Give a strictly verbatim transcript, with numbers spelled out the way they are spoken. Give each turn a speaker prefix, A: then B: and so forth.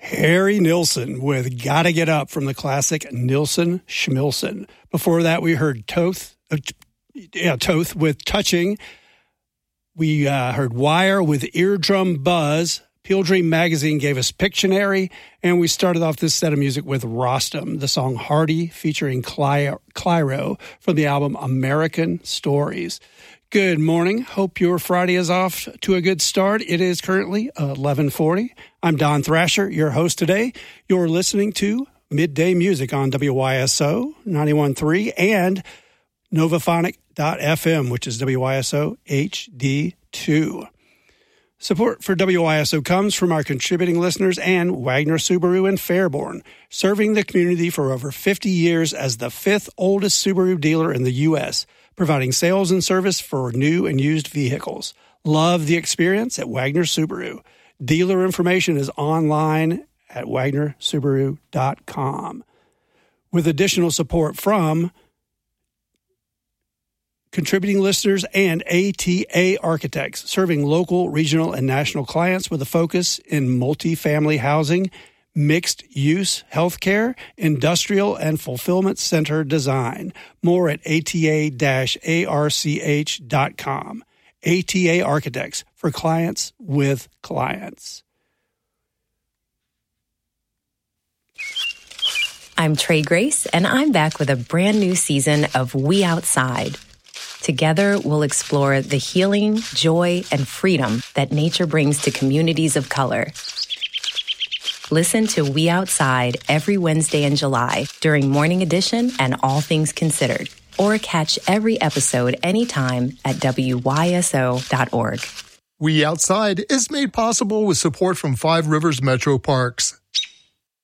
A: Harry Nilsson with Gotta Get Up from the classic Nilsson Schmilsson. Before that, we heard Toth, uh, yeah, Toth with Touching. We uh, heard Wire with Eardrum Buzz. Peel Dream Magazine gave us Pictionary. And we started off this set of music with Rostam, the song Hardy featuring Cly- Clyro from the album American Stories. Good morning. Hope your Friday is off to a good start. It is currently eleven forty. I'm Don Thrasher, your host today. You're listening to Midday Music on W Y S O ninety-one point three and Novaphonic dot f m, which is W Y S O H D two. Support for W Y S O comes from our contributing listeners and Wagner Subaru in Fairborn, serving the community for over fifty years as the fifth oldest Subaru dealer in the U S, providing sales and service for new and used vehicles. Love the experience at Wagner Subaru. Dealer information is online at wagner subaru dot com. With additional support from contributing listeners and A T A Architects, serving local, regional, and national clients with a focus in multifamily housing, mixed-use healthcare, industrial, and fulfillment center design. More at A T A A R C H dot com. A T A Architects, for clients with clients.
B: I'm Trey Grace, and I'm back with a brand new season of We Outside. Together, we'll explore the healing, joy, and freedom that nature brings to communities of color. Listen to We Outside every Wednesday in July during Morning Edition and All Things Considered, or catch every episode anytime at W Y S O dot org.
C: We Outside is made possible with support from Five Rivers Metro Parks.